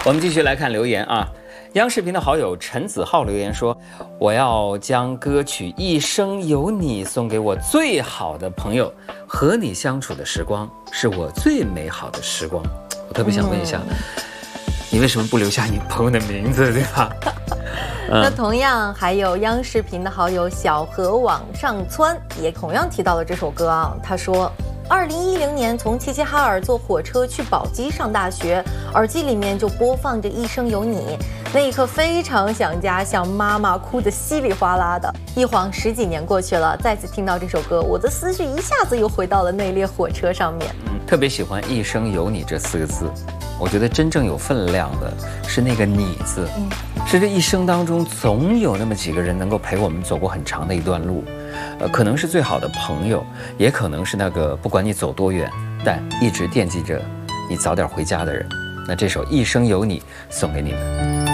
我们继续来看留言啊。央视频的好友陈子浩留言说：“我要将歌曲《一生有你》送给我最好的朋友，和你相处的时光是我最美好的时光。”我特别想问一下，你为什么不留下你朋友的名字，对吧？ 那同样还有央视频的好友小河网上川也同样提到了这首歌啊。他说，2010年从齐齐哈尔坐火车去宝鸡上大学，耳机里面就播放着《一生有你》，那一刻非常想家，想妈妈，哭得稀里哗啦的。一晃10几年过去了，再次听到这首歌，我的思绪一下子又回到了那列火车上面。 特别喜欢《一生有你》这4个字，我觉得真正有分量的是那个你字，是这一生当中总有那么几个人能够陪我们走过很长的一段路，可能是最好的朋友，也可能是那个不管你走多远，但一直惦记着你早点回家的人。那这首《一生有你》送给你们。